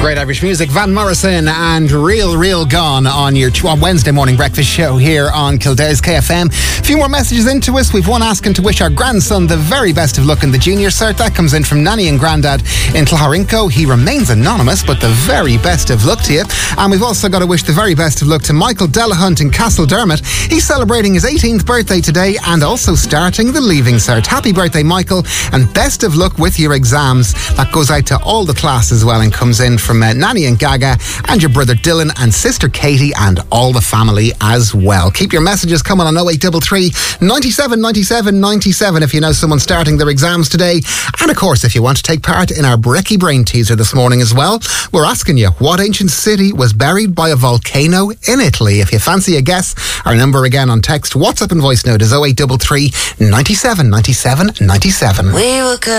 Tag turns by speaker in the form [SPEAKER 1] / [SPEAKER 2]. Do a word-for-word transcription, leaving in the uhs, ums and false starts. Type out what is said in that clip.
[SPEAKER 1] Great Irish music, Van Morrison and Real Real Gone on your Wednesday morning breakfast show here on Kildare's K F M. A few more messages into us. We've one asking to wish our grandson the very best of luck in the junior cert. That comes in from Nanny and Grandad in Tlaharinco. He remains anonymous, but the very best of luck to you. And we've also got to wish the very best of luck to Michael Delahunt in Castledermot. He's celebrating his eighteenth birthday today and also starting the Leaving Cert. Happy birthday, Michael, and best of luck with your exams. That goes out to all the class as well and comes in from uh, Nanny and Gaga and your brother Dylan and sister Katie and all the family as well. Keep your messages coming on oh eight three three, ninety-seven, ninety-seven, ninety-seven if you know someone starting their exams today. And of course, if you want to take part in our Brekkie Brain teaser this morning as well, we're asking you, what ancient city was buried by a volcano in Italy? If you fancy a guess, our number again on text, WhatsApp and voice note is oh eight three three, ninety-seven, ninety-seven, ninety-seven.
[SPEAKER 2] We were good.